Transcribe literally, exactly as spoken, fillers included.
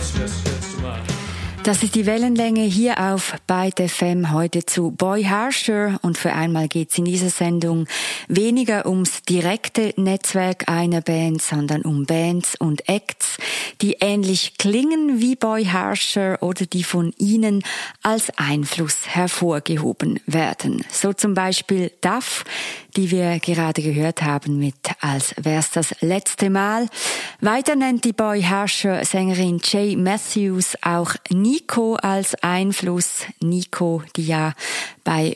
Das ist die Wellenlänge hier auf Byte F M heute zu Boy Harsher und für einmal geht es in dieser Sendung weniger ums direkte Netzwerk einer Band, sondern um Bands und Acts, die ähnlich klingen wie Boy Harsher oder die von ihnen als Einfluss hervorgehoben werden. So zum Beispiel Duff, die wir gerade gehört haben mit Als wär's das letzte Mal. Weiter nennt die Boy Harsher Sängerin Jay Matthews auch Nico als Einfluss. Nico, die ja bei